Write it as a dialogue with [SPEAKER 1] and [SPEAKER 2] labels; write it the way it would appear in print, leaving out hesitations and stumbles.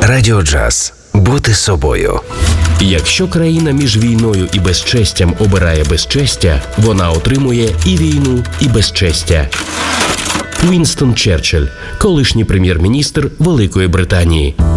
[SPEAKER 1] Радіо Джаз. Бути собою.
[SPEAKER 2] Якщо країна між війною і безчестям обирає безчестя, вона отримує і війну, і безчестя. Вінстон Черчилль, колишній прем'єр-міністр Великої Британії.